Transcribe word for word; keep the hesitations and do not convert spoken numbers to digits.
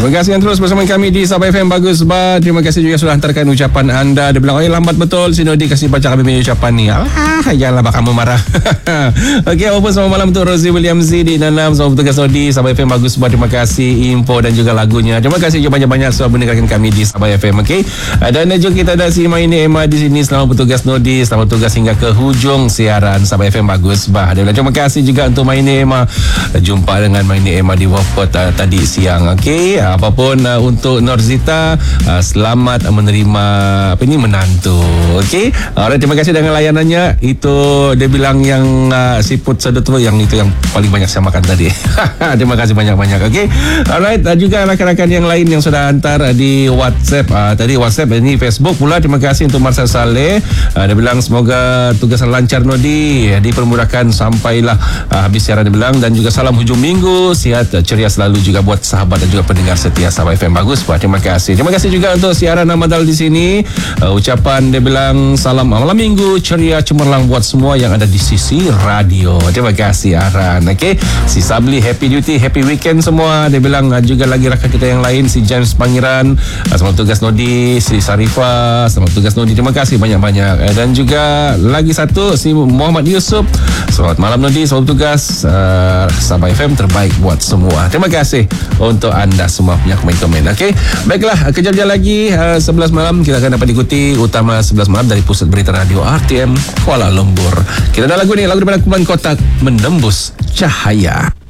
Terima kasih yang terus bersama kami di Sabah F M Bagus Bar. Terima kasih juga sudah hantarkan ucapan anda. Dia bilang, oh lambat betul si Nodi kasih baca kami punya ucapan ni. Alah, janganlah bakal marah. Okey, apa selamat malam untuk Rosie William Z di Nanam, sama petugas Nodi Sabah F M Bagus Bar. Terima kasih info dan juga lagunya. Terima kasih juga banyak-banyak sudah mendengarkan kami di Sabah F M. Okey. Dan juga kita ada si Maini Emma di sini. Selamat petugas Nodi, selamat tugas hingga ke hujung siaran Sabah F M Bagus Bar. Dia bilang, terima kasih juga untuk Maini Emma. Jumpa dengan Maini Emma di Wafat uh, tadi siang. Okey, apapun uh, untuk Norzita, uh, selamat menerima apa ini menantu. Okey, alright, terima kasih dengan layanannya. Itu dia bilang yang uh, siput sedut tu yang itu yang paling banyak saya makan tadi. Terima kasih banyak-banyak. Okey, alright, uh, juga rakan-rakan yang lain yang sudah hantar uh, di WhatsApp uh, tadi WhatsApp ini Facebook pula. Terima kasih untuk Marcel Saleh. Uh, dia bilang semoga tugas lancar Nodi, dipermudahkan sampailah uh, habis siaran dia bilang, dan juga salam hujung minggu sihat ceria selalu juga buat sahabat dan juga pendengar setia Sabah F M Bagus Bar. Terima kasih. Terima kasih juga untuk siaran Amadal di sini. Uh, ucapan dia bilang salam malam minggu ceria cemerlang buat semua yang ada di sisi radio. Terima kasih Aran. Okey, si Sabli happy duty, happy weekend semua. Dia bilang uh, juga lagi rakan kita yang lain si James Pangeran, uh, selamat tugas Nodi, si Sarifah, selamat tugas Nodi. Terima kasih banyak-banyak. Uh, dan juga lagi satu si Muhammad Yusuf. Selamat malam Nodi, selamat tugas uh, Sabah F M terbaik buat semua. Terima kasih untuk anda semua punya komen-komen. Okey, baiklah, kejap-kejap lagi uh, sebelas malam kita akan dapat ikuti utama sebelas malam dari Pusat Berita Radio R T M Kuala Lumpur. Kita ada lagu ni, lagu daripada Kuman Kotak, Menembus Cahaya.